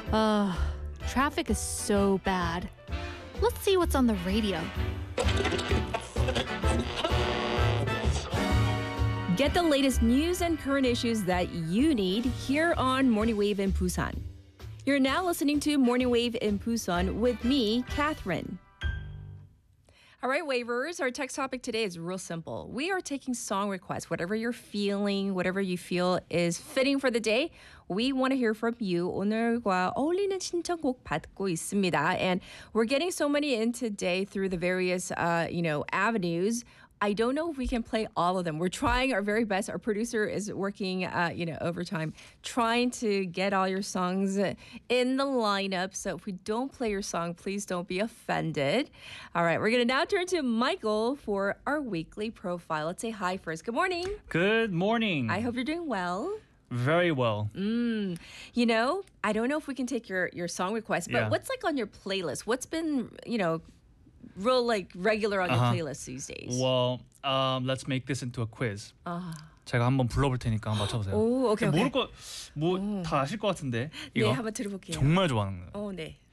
Traffic is so bad. Let's see what's on the radio. Get the latest news and current issues that you need here on Morning Wave in Busan. You're now listening to Morning Wave in Busan with me, Catherine. All right, Wavers, our text topic today is real simple. We are taking song requests. Whatever you're feeling, whatever you feel is fitting for the day, we want to hear from you. 오늘과 어울리는 신청곡 받고 있습니다. And we're getting so many in today through the various, avenues. I don't know if we can play all of them. We're trying our very best. Our producer is working, overtime, trying to get all your songs in the lineup. So if we don't play your song, please don't be offended. All right, we're going to now turn to Michael for our weekly profile. Let's say hi first. Good morning. Good morning. I hope you're doing well. Very well. I don't know if we can take your song request, but what's like on your playlist? What's been, real regular on your playlist these days? Well, let's make this into a quiz. 제가 한번 불러볼 테니까 한번 맞춰보세요. 오, 오케이. 모를 거 다 아실 것 같은데 이거 네, 한번 들어볼게요. 정말 좋아하는 거예요. 네.